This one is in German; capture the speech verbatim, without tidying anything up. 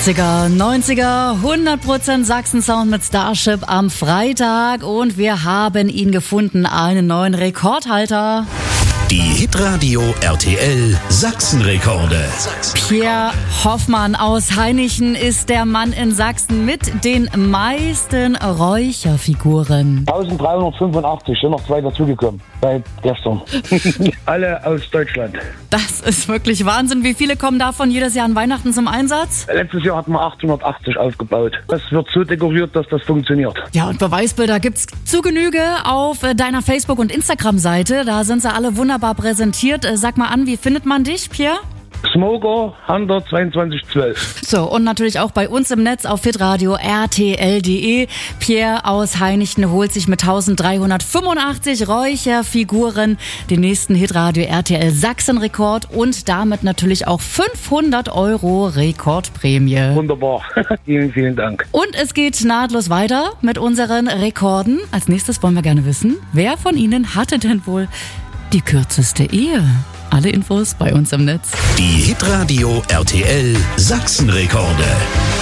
achtziger, neunziger, hundert Prozent Sachsen-Sound mit Starship am Freitag und wir haben ihn gefunden, einen neuen Rekordhalter. Die Hitradio R T L Sachsenrekorde. Pierre Hoffmann aus Hainichen ist der Mann in Sachsen mit den meisten Räucherfiguren. dreizehnhundertfünfundachtzig, sind noch zwei dazugekommen seit gestern. Alle aus Deutschland. Das ist wirklich Wahnsinn. Wie viele kommen davon jedes Jahr an Weihnachten zum Einsatz? Letztes Jahr hatten wir achthundertachtzig aufgebaut. Das wird so dekoriert, dass das funktioniert. Ja, und Beweisbilder gibt's zu Genüge auf deiner Facebook- und Instagram-Seite. Da sind sie alle wunderbar präsentiert. Sag mal an, wie findet man dich, Pierre? Smoker Hunter zweiundzwanzig zwölf. So, und natürlich auch bei uns im Netz auf hitradio R T L punkt de. Pierre aus Hainichen holt sich mit dreizehnhundertfünfundachtzig Räucherfiguren den nächsten Hitradio R T L Sachsen-Rekord und damit natürlich auch fünfhundert Euro Rekordprämie. Wunderbar. Vielen, vielen Dank. Und es geht nahtlos weiter mit unseren Rekorden. Als nächstes wollen wir gerne wissen, wer von Ihnen hatte denn wohl die kürzeste Ehe? Alle Infos bei uns im Netz. Die Hitradio R T L Sachsenrekorde.